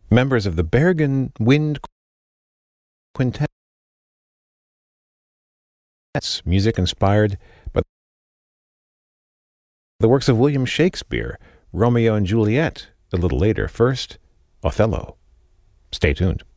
Members of the Bergen Wind Quintet. Music inspired by the works of William Shakespeare, Romeo and Juliet, a little later. First, Othello. Stay tuned.